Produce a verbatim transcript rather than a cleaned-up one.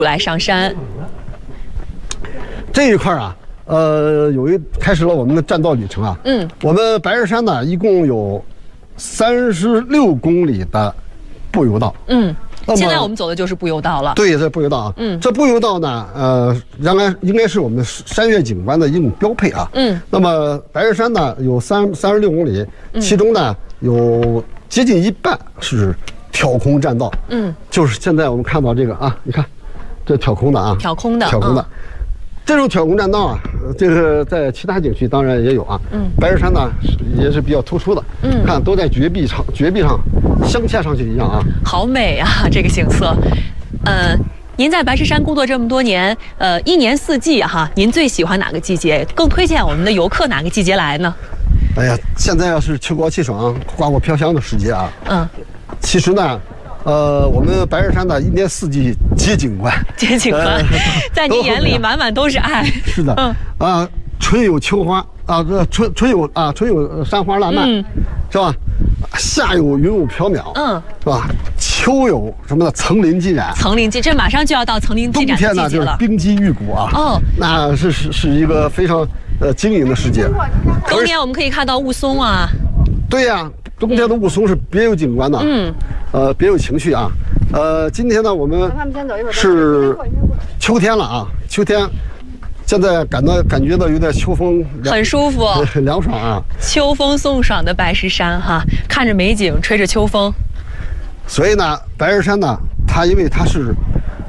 来上山。 这一块啊，呃，有一开始了我们的栈道旅程啊。嗯，我们白日山呢，一共有三十六公里的步游道。 嗯。现在我们走的就是步游道了。 对，这步游道啊，嗯，这步游道呢，呃，应该应该是我们山岳景观的一种标配啊。嗯，那么白日山呢有三三十六公里，其中呢有接近一半是挑空栈道。嗯，就是现在我们看到这个啊，你看，这挑空的啊， 挑空的， 挑空的。这种挑空栈道啊，这个在其他景区当然也有啊。嗯，白日山呢也是比较突出的。嗯，看都在绝壁上，绝壁上镶嵌上去一样啊。 好美啊，这个景色。呃，您在白石山工作这么多年，呃，一年四季哈，您最喜欢哪个季节？更推荐我们的游客哪个季节来呢？ 哎呀，现在要是秋高气爽、花果飘香的时节啊。嗯，其实呢。呃，我们白日山呢，一年四季皆景观， 皆景观，呃、在你眼里满满都是爱。 是的，嗯啊，春有秋花啊，这春春有啊，春有山花烂漫，嗯、是吧？夏有云雾缥缈，嗯，是吧？秋有什么呢？层林尽染， 层林尽，这马上就要到层林尽染的季节了。 冬天呢，就是冰肌玉骨啊，哦，那是是是一个非常呃晶莹的世界。 冬天我们可以看到雾凇啊。 对呀、啊。冬天的雾凇是别有景观的，嗯，呃，别有情趣啊。呃，今天呢，我们是秋天了啊，秋天，现在感到感觉到有点秋风， 很舒服， 很凉爽啊。 秋风送爽的白石山哈，看着美景，吹着秋风。 所以呢，白日山呢，它因为它是